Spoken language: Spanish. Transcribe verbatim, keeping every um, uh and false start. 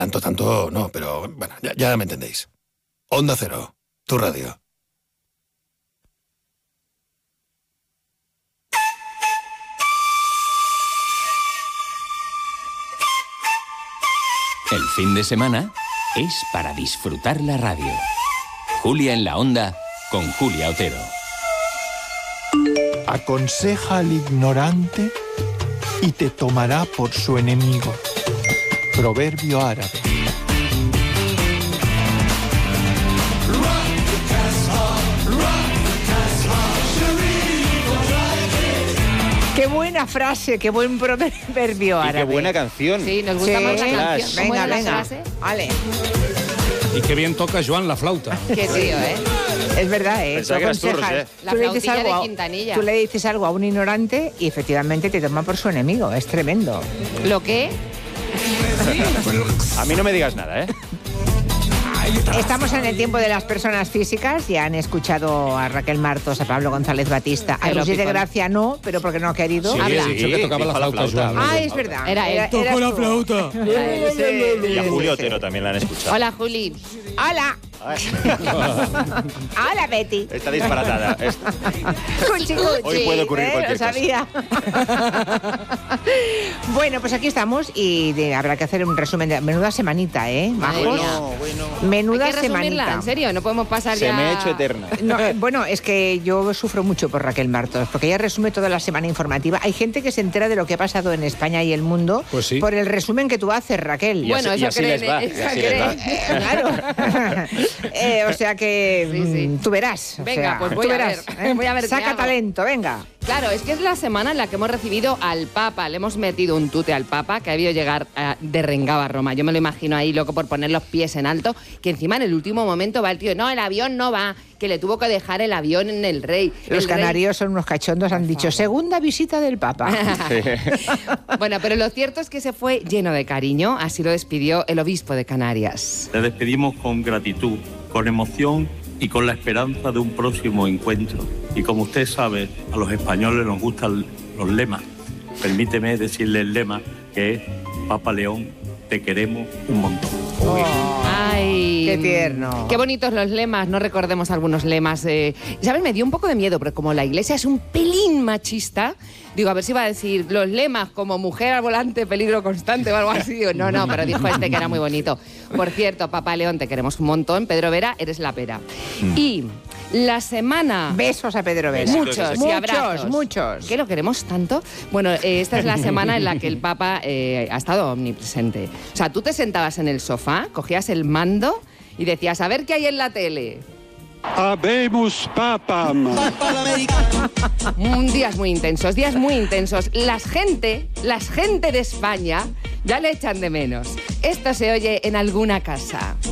Tanto, tanto no, pero bueno, ya, ya me entendéis. Onda Cero, tu radio. El fin de semana es para disfrutar la radio. Julia en la Onda con Julia Otero. Aconseja al ignorante y te tomará por su enemigo. Proverbio árabe. Qué buena frase, qué buen proverbio árabe. Y qué buena canción. Sí, nos gusta Sí. más la canción. ¿Cómo Venga, era la venga. frase? Vale. Y qué bien toca Joan la flauta. Qué tío, ¿eh? Es verdad, ¿eh? Pensaba Tú que eras tú, aconsejas- Roser. La tú le dices flautilla algo de a- Quintanilla. Tú le dices algo a un ignorante y efectivamente te toma por su enemigo. Es tremendo. ¿Lo qué? A mí no me digas nada, ¿eh? Estamos en el tiempo de las personas físicas. Ya han escuchado a Raquel Martos, a Pablo González Batista. A Qué Rosy de lopicón. Gracia no, pero porque no ha querido. Sí, Habla. he dicho que tocaba la dijo la flauta, flauta. Joan. Ah, es verdad. Era él. eras tú. flauta. Y a Julio Otero también la han escuchado. Hola, Juli. Hola. Ay, Hola, Betty. está disparatada. Es- Cuchi, cuchi. Hoy puede ocurrir ¿eh? cualquier Lo sabía. Bueno, pues aquí estamos y de- habrá que hacer un resumen de... Menuda semanita, ¿eh, majos? Bueno, bueno. Menuda Hay que resumirla, semanita. en serio, no podemos pasar Se ya... me ha hecho eterna. No, eh, bueno, es que yo sufro mucho por Raquel Martos, porque ella resume toda la semana informativa. Hay gente que se entera de lo que ha pasado en España y el mundo Pues sí. por el resumen que tú haces, Raquel. Y así- Bueno, y eso así creen, les va, eso y así les creen. va. Eh, claro. Eh, o sea que Sí, sí. mm, tú verás. o Venga, sea, pues voy tú a verás, ver, ¿eh? voy a ver qué Saca hago. talento, venga. Claro, es que es la semana en la que hemos recibido al Papa. Le hemos metido un tute al Papa que ha debido llegar eh, de Rengao a Roma. Yo me lo imagino ahí loco por poner los pies en alto, que encima en el último momento va el tío, no, el avión no va, que le tuvo que dejar el avión en el Rey. Los El Rey- canarios son unos cachondos, han dicho, segunda visita del Papa. Bueno, pero lo cierto es que se fue lleno de cariño, así lo despidió el obispo de Canarias. Le despedimos con gratitud, con emoción y con la esperanza de un próximo encuentro. Y como usted sabe, a los españoles nos gustan los lemas. Permíteme decirle el lema que es Papa León, te queremos un montón. Ay, Qué tierno. Qué bonitos los lemas, no recordemos algunos lemas. Eh. ¿Sabes? Me dio un poco de miedo, pero como la iglesia es un pelín machista, digo, a ver si iba a decir los lemas como mujer al volante, peligro constante o algo así. Digo, no, no, pero dijo este que era muy bonito. Por cierto, Papa León, te queremos un montón. Pedro Vera, eres la pera. Y la semana... Besos a Pedro Vera. Muchos, y muchos, abrazos. muchos. ¿Qué lo queremos tanto? Bueno, eh, esta es la semana en la que el Papa eh, ha estado omnipresente. O sea, tú te sentabas en el sofá, cogías el mando y decías, a ver qué hay en la tele. Habemus papam. Mm, días muy intensos, días muy intensos. Las gente, las gente de España ya le echan de menos. Esto se oye en alguna casa.